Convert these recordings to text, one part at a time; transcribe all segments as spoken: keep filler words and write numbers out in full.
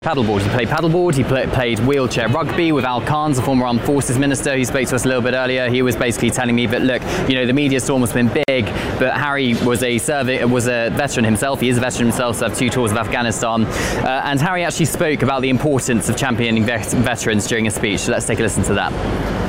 Paddleboard. He played paddleboard, he play, played wheelchair rugby with Al Khan's, a former armed forces minister who spoke to us a little bit earlier. He was basically telling me that, look, you know, the media storm has been big, but Harry was a serv- was a veteran himself. He is a veteran himself, served two tours of Afghanistan. Uh, and Harry actually spoke about the importance of championing vet- veterans during a speech. So let's take a listen to that.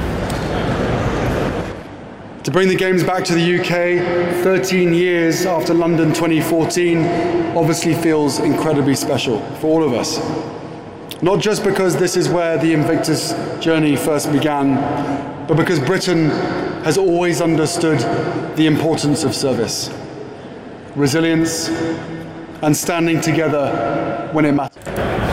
To bring the Games back to the U K thirteen years after London twenty fourteen obviously feels incredibly special for all of us. Not just because this is where the Invictus journey first began, but because Britain has always understood the importance of service, resilience, and standing together when it matters.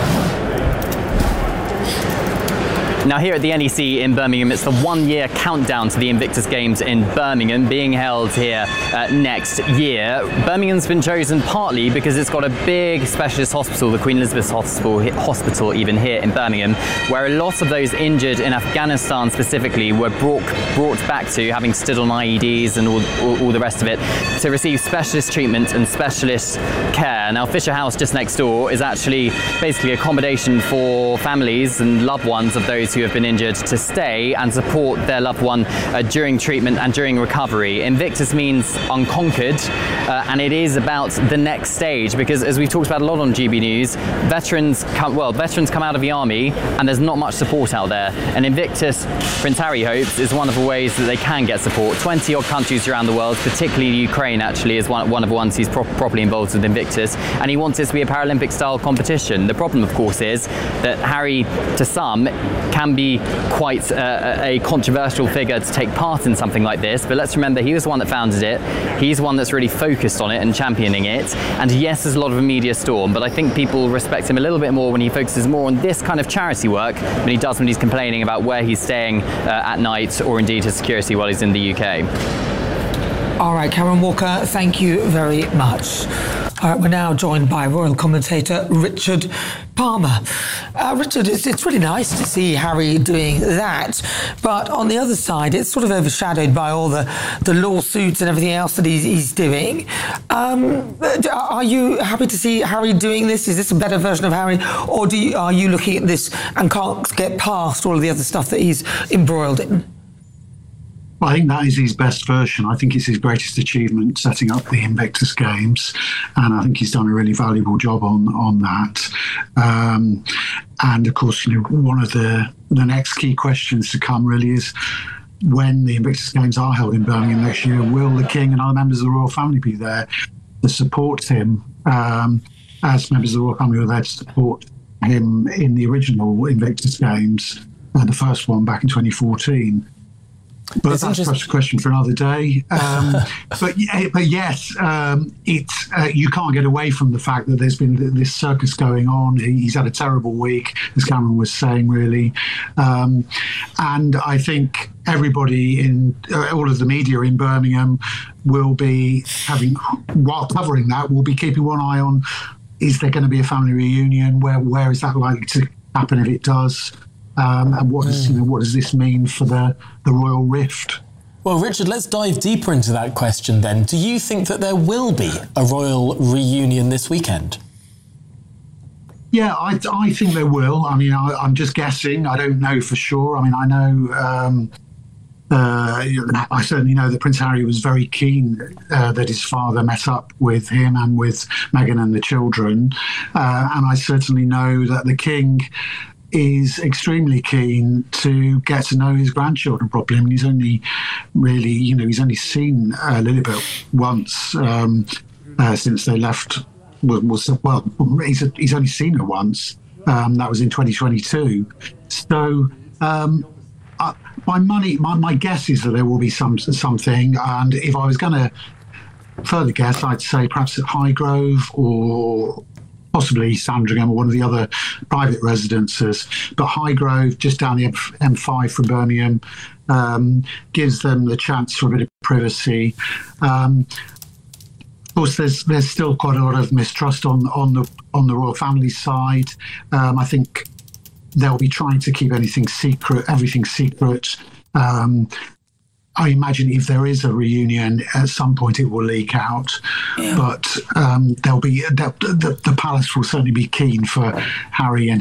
Now here at the N E C in Birmingham, it's the one-year countdown to the Invictus Games in Birmingham, being held here uh, next year. Birmingham's been chosen partly because it's got a big specialist hospital, the Queen Elizabeth Hospital, hospital even here in Birmingham, where a lot of those injured in Afghanistan specifically were brought, brought back to, having stood on I E Ds and all, all, all the rest of it, to receive specialist treatment and specialist care. Now Fisher House, just next door, is actually basically accommodation for families and loved ones of those who have been injured to stay and support their loved one uh, during treatment and during recovery. Invictus means unconquered, uh, and it is about the next stage, because as we've talked about a lot on G B News, veterans come, well, veterans come out of the army and there's not much support out there. And Invictus, Prince Harry hopes, is one of the ways that they can get support. twenty odd countries around the world, particularly Ukraine actually is one, one of the ones who's pro- properly involved with Invictus, and he wants this to be a Paralympic style competition. The problem of course is that Harry, to some, can be quite a, a controversial figure to take part in something like this, but let's remember he was the one that founded it. He's the one that's really focused on it and championing it, and yes, there's a lot of a media storm, but I think people respect him a little bit more when he focuses more on this kind of charity work than he does when he's complaining about where he's staying uh, at night, or indeed his security while he's in the U K. All right, Karen Walker, thank you very much. All right, we're now joined by royal commentator Richard Palmer. Uh, Richard, it's, it's really nice to see Harry doing that, but on the other side, it's sort of overshadowed by all the, the lawsuits and everything else that he's, he's doing. Um, are you happy to see Harry doing this? Is this a better version of Harry, or do you, are you looking at this and can't get past all of the other stuff that he's embroiled in? Well, I think that is his best version. I think it's his greatest achievement, setting up the Invictus Games, and I think he's done a really valuable job on on that. Um, and of course, you know, one of the the next key questions to come really is, when the Invictus Games are held in Birmingham next year, will the King and other members of the royal family be there to support him, um, as members of the royal family were there to support him in the original Invictus Games, uh, the first one back in twenty fourteen? But it's that's perhaps a question for another day. Um, but but yes, um, it uh, you can't get away from the fact that there's been this circus going on. He's had a terrible week, as Cameron was saying, really. Um, and I think everybody in uh, all of the media in Birmingham will be having, while covering that, will be keeping one eye on, is there going to be a family reunion? Where where is that likely to happen if it does? Um, and what does, you know, what does this mean for the, the royal rift? Well, Richard, let's dive deeper into that question then. Do you think that there will be a royal reunion this weekend? Yeah, I, I think there will. I mean, I, I'm just guessing. I don't know for sure. I mean, I know... Um, uh, I certainly know that Prince Harry was very keen uh, that his father met up with him and with Meghan and the children. Uh, and I certainly know that the King is extremely keen to get to know his grandchildren properly. I mean, he's only really, you know, he's only seen uh, Lilibet once um, uh, since they left. Was, was well, he's, he's only seen her once. Um, that was in twenty twenty-two. So um, uh, my money, my, my guess is that there will be some something. And if I was going to further guess, I'd say perhaps at Highgrove or possibly Sandringham or one of the other private residences. But Highgrove, just down the M five from Birmingham, um, gives them the chance for a bit of privacy. Um, of course, there's there's still quite a lot of mistrust on on the on the royal family side. Um, I think they'll be trying to keep anything secret, everything secret. Um, I imagine if there is a reunion at some point, it will leak out. Yeah. But um, there'll be the, the, the palace will certainly be keen for Harry and